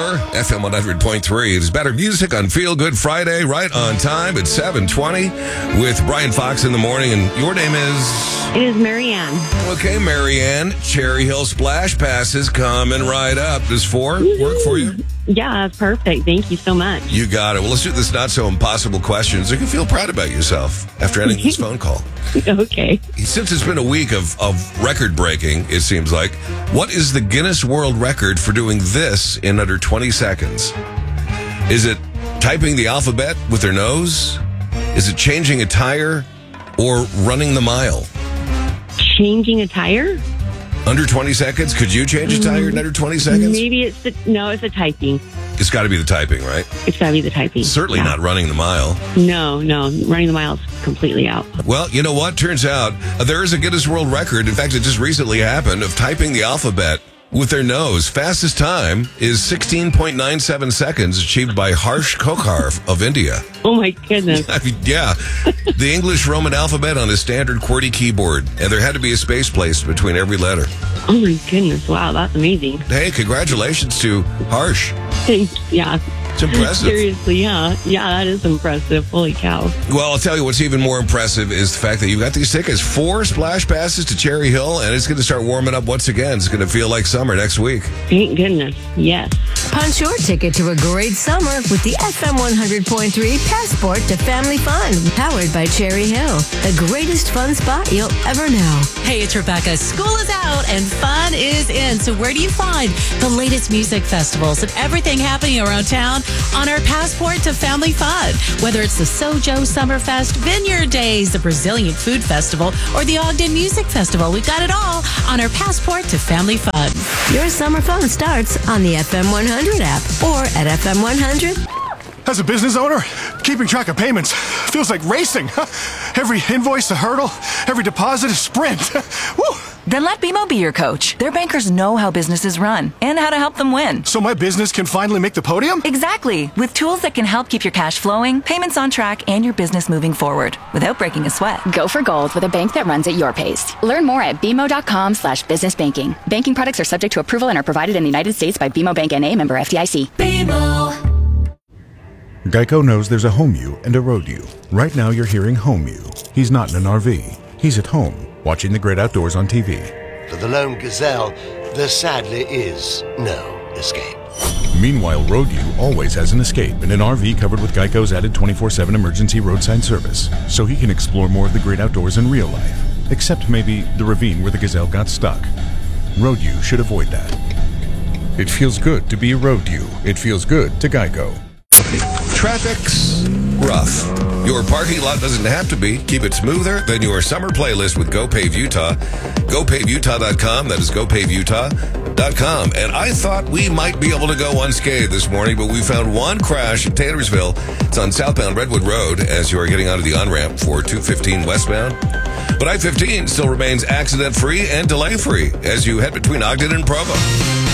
FM 100.3. It's better music on Feel Good Friday, right on time at 7:20 with Brian Fox in the morning. And your name is? It is Marianne. Okay, Marianne. Cherry Hill Splash Passes coming right up. Does 4 work for you? Yeah, that's perfect. Thank you so much. You got it. Well, let's do this not so impossible question so you can feel proud about yourself after ending this phone call. Okay. Since it's been a week of record breaking, it seems like, what is the Guinness World Record for doing this in under 20 seconds? Is it typing the alphabet with their nose? Is it changing a tire or running the mile? Changing a tire? Under 20 seconds? Could you change a tire in under 20 seconds? Maybe it's the typing. It's got to be the typing, right? It's got to be the typing. Certainly not running the mile. No. Running the mile is completely out. Well, you know what? Turns out there is a Guinness World Record. In fact, it just recently happened of typing the alphabet with their nose. Fastest time is 16.97 seconds, achieved by Harsh Kokhar of India. Oh, my goodness. I mean, yeah. The English Roman alphabet on a standard QWERTY keyboard. And there had to be a space placed between every letter. Oh, my goodness. Wow, that's amazing. Hey, congratulations to Harsh. Yeah. It's impressive. Seriously, yeah. Yeah, that is impressive. Holy cow. Well, I'll tell you what's even more impressive is the fact that you got these tickets, 4 splash passes to Cherry Hill, and it's going to start warming up once again. It's going to feel like summer next week. Thank goodness. Yes. Punch your ticket to a great summer with the FM 100.3 Passport to Family Fun, powered by Cherry Hill, the greatest fun spot you'll ever know. Hey, it's Rebecca. School is out and fun is in. So where do you find the latest music festivals and everything happening around town on our Passport to Family Fun? Whether it's the Sojo Summerfest, Vineyard Days, the Brazilian Food Festival, or the Ogden Music Festival, we've got it all on our Passport to Family Fun. Your summer fun starts on the FM 100 app or at FM 100. As a business owner, keeping track of payments feels like racing. Every invoice a hurdle, every deposit a sprint. Woo! Then let BMO be your coach. Their bankers know how businesses run and how to help them win. So my business can finally make the podium? Exactly. With tools that can help keep your cash flowing, payments on track, and your business moving forward without breaking a sweat. Go for gold with a bank that runs at your pace. Learn more at bmo.com/businessbanking. Banking products are subject to approval and are provided in the United States by BMO Bank N.A. member FDIC. BMO. Geico knows there's a home you and a road you. Right now you're hearing home you. He's not in an RV. He's at home, watching the great outdoors on TV. For the lone gazelle, there sadly is no escape. Meanwhile, road you always has an escape in an RV covered with Geico's added 24/7 emergency roadside service, so he can explore more of the great outdoors in real life. Except maybe the ravine where the gazelle got stuck. Road you should avoid that. It feels good to be a road you. It feels good to Geico. Traffic's rough. Your parking lot doesn't have to be. Keep it smoother than your summer playlist with GoPave Utah. GoPaveUtah.com. That is GoPaveUtah.com. And I thought we might be able to go unscathed this morning, but we found one crash in Taylorsville. It's on southbound Redwood Road as you are getting onto the on-ramp for 215 westbound. But I-15 still remains accident-free and delay-free as you head between Ogden and Provo.